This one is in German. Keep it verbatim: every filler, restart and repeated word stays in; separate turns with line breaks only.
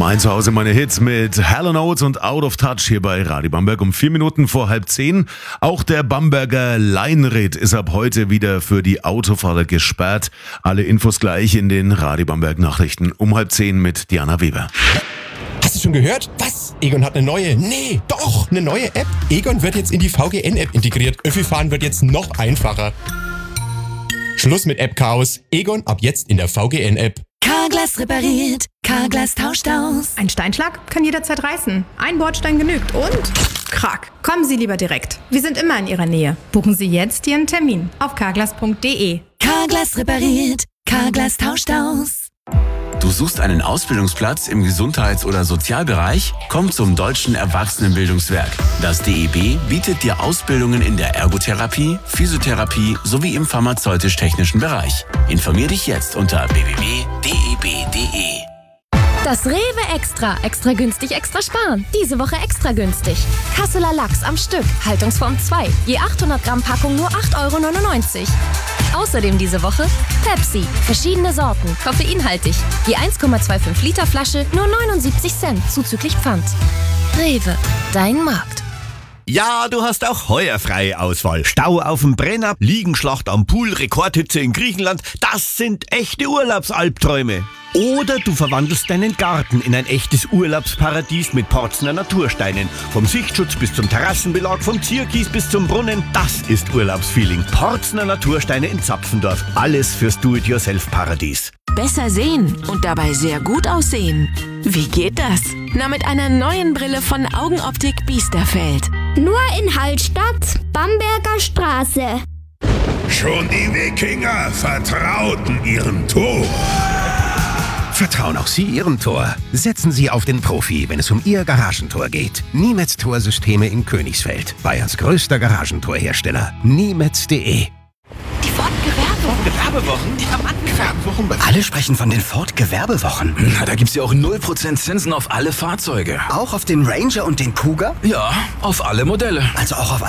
Mein Zuhause, meine Hits mit Hall and Oates und Out of Touch hier bei Radio Bamberg um vier Minuten vor halb zehn. Auch der Bamberger Leinritt ist ab heute wieder für die Autofahrer gesperrt. Alle Infos gleich in den Radio Bamberg Nachrichten um halb zehn mit Diana Weber.
Hast du schon gehört? Was? Egon hat eine neue, nee, doch, eine neue App. Egon wird jetzt in die V G N-App integriert. Öffi-Fahren wird jetzt noch einfacher. Schluss mit App-Chaos. Egon ab jetzt in der V G N-App.
Carglass repariert, Carglass tauscht aus.
Ein Steinschlag kann jederzeit reißen. Ein Bordstein genügt und krack. Kommen Sie lieber direkt. Wir sind immer in Ihrer Nähe. Buchen Sie jetzt Ihren Termin auf carglass punkt de.
Carglass repariert, Carglass tauscht aus.
Du suchst einen Ausbildungsplatz im Gesundheits- oder Sozialbereich? Komm zum Deutschen Erwachsenenbildungswerk. Das D E B bietet dir Ausbildungen in der Ergotherapie, Physiotherapie sowie im pharmazeutisch-technischen Bereich. Informier dich jetzt unter w w w punkt d e b punkt de.
Das Rewe Extra. Extra günstig, extra sparen. Diese Woche extra günstig. Kasseler Lachs am Stück. Haltungsform zwei. Je achthundert Gramm Packung nur acht Euro neunundneunzig. Außerdem diese Woche Pepsi. Verschiedene Sorten. Koffeinhaltig. Je eins Komma fünfundzwanzig Liter Flasche nur neunundsiebzig Cent zuzüglich Pfand. Rewe. Dein Markt.
Ja, du hast auch heuer freie Auswahl. Stau auf dem Brenner, Liegenschlacht am Pool, Rekordhitze in Griechenland. Das sind echte Urlaubsalbträume. Oder du verwandelst deinen Garten in ein echtes Urlaubsparadies mit Porzner Natursteinen. Vom Sichtschutz bis zum Terrassenbelag, vom Zierkies bis zum Brunnen. Das ist Urlaubsfeeling. Porzner Natursteine in Zapfendorf. Alles fürs Do-it-yourself-Paradies.
Besser sehen und dabei sehr gut aussehen. Wie geht das? Na, mit einer neuen Brille von Augenoptik Biesterfeld.
Nur in Hallstatt, Bamberger Straße.
Schon die Wikinger vertrauten ihrem Tor.
Vertrauen auch Sie Ihrem Tor. Setzen Sie auf den Profi, wenn es um Ihr Garagentor geht. Niemetz Torsysteme in Königsfeld. Bayerns größter Garagentorhersteller. Niemetz punkt de.
Die Ford Gewerbewochen.
Gewerbewochen?
Die haben
Gewerbewochen?
Alle sprechen von den Ford Gewerbewochen.
Na, da gibt's ja auch null Prozent Zinsen auf alle Fahrzeuge.
Auch auf den Ranger und den Kuga?
Ja, auf alle Modelle.
Also auch auf